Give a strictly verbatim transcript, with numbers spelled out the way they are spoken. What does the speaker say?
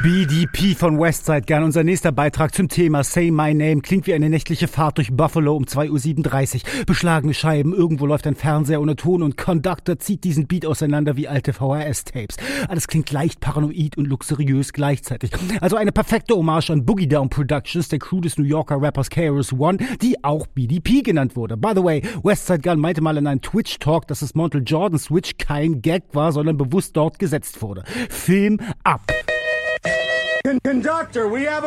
B D P von Westside Gun, unser nächster Beitrag zum Thema Say My Name, klingt wie eine nächtliche Fahrt durch Buffalo um zwei Uhr siebenunddreißig. Beschlagene Scheiben, irgendwo läuft ein Fernseher ohne Ton und Conductor zieht diesen Beat auseinander wie alte V H S-Tapes. Alles klingt leicht paranoid und luxuriös gleichzeitig. Also eine perfekte Hommage an Boogie Down Productions, der Crew des New Yorker Rappers K R S One, die auch B D P genannt wurde. By the way, Westside Gun meinte mal in einem Twitch-Talk, dass das Montel Jordan Switch kein Gag war, sondern bewusst dort gesetzt wurde. Film ab! Conductor, we have a